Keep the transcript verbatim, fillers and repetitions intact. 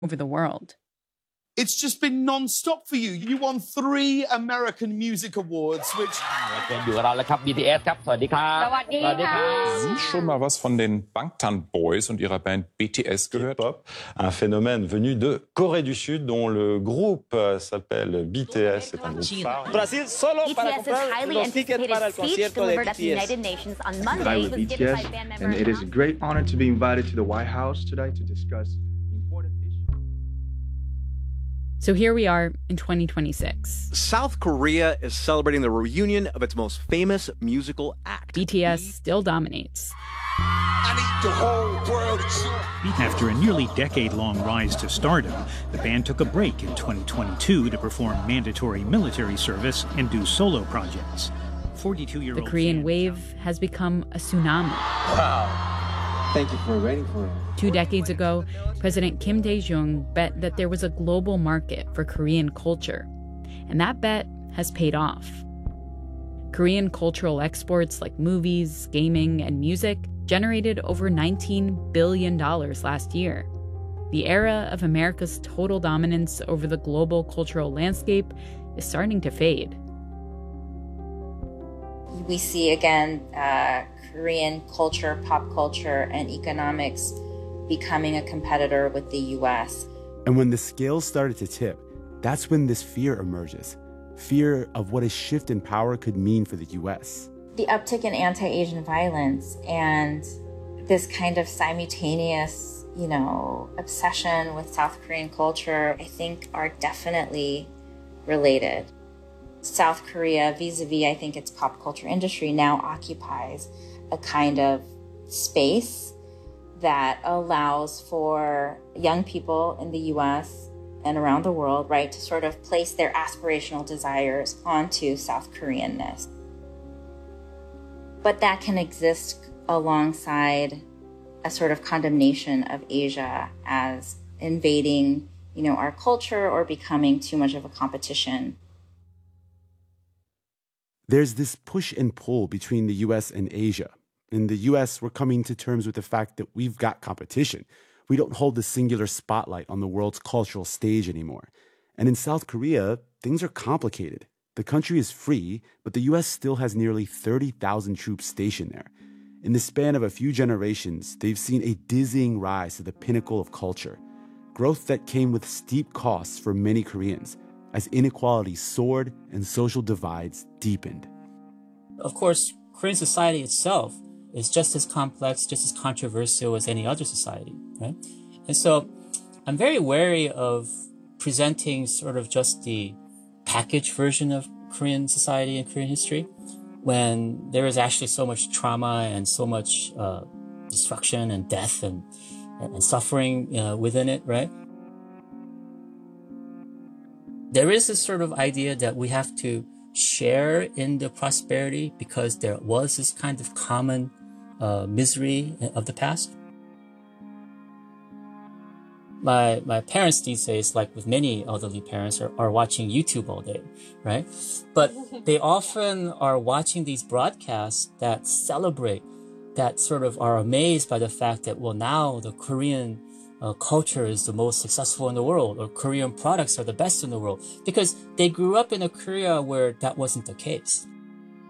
over the world. It's just been non-stop for you. You won three American Music Awards, which... B T S ครับ สวัสดีครับ สวัสดีค่ะ Haben Sie schon mal was von den Bangtan Boys und ihrer Band B T S gehört? K-pop, un phénomène venu de Corée du Sud dont le groupe s'appelle B T S, c'est un groupe phare. Brasil solo para comprar los tickets para el concierto de B T S. I with B T S, and it is a great honor to be invited to the White House today to discuss important issues. So here we are in twenty twenty-six. South Korea is celebrating the reunion of its most famous musical act. B T S still dominates. I need the whole world to... After a nearly decade-long rise to stardom, the band took a break in twenty twenty-two to perform mandatory military service and do solo projects. forty-two-year-old The Korean fan- wave has become a tsunami. Wow. Thank you for waiting for it. Two decades ago, President Kim Dae-jung bet that there was a global market for Korean culture. And that bet has paid off. Korean cultural exports like movies, gaming, and music generated over nineteen billion dollars last year. The era of America's total dominance over the global cultural landscape is starting to fade. We see again uh, Korean culture, pop culture, and economics becoming a competitor with the U S. And when the scales started to tip, that's when this fear emerges. Fear of what a shift in power could mean for the U S. The uptick in anti-Asian violence and this kind of simultaneous, you know, obsession with South Korean culture, I think are definitely related. South Korea, vis-a-vis, I think, its pop culture industry now occupies a kind of space that allows for young people in the U S and around the world, right, to sort of place their aspirational desires onto South Koreanness. But that can exist alongside a sort of condemnation of Asia as invading, you know, our culture or becoming too much of a competition. There's this push and pull between the U S and Asia. In the U S, we're coming to terms with the fact that we've got competition. We don't hold the singular spotlight on the world's cultural stage anymore. And in South Korea, things are complicated. The country is free, but the U S still has nearly thirty thousand troops stationed there. In the span of a few generations, they've seen a dizzying rise to the pinnacle of culture, growth that came with steep costs for many Koreans, as inequality soared and social divides deepened. Of course, Korean society itself is just as complex, just as controversial as any other society, right? And so I'm very wary of presenting sort of just the packaged version of Korean society and Korean history when there is actually so much trauma and so much uh, destruction and death and, and suffering uh, within it, right? There is this sort of idea that we have to share in the prosperity because there was this kind of common uh, misery of the past. My my parents these days, like with many elderly parents, are, are watching YouTube all day, right? But they often are watching these broadcasts that celebrate, that sort of are amazed by the fact that, well, now the Korean Uh, culture is the most successful in the world, or Korean products are the best in the world, because they grew up in a Korea where that wasn't the case.